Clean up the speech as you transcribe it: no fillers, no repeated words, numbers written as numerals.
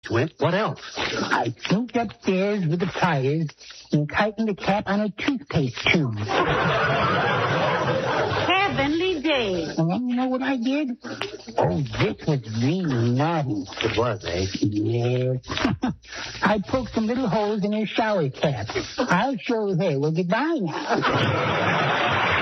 Went. What else? I sneaked upstairs with the pliers and tightened the cap on a toothpaste tube. Heavenly days. And then you know what I did? Oh, this was really naughty. It was, eh? Yes. I poked some little holes in her shower cap. I'll show her. Well, goodbye now.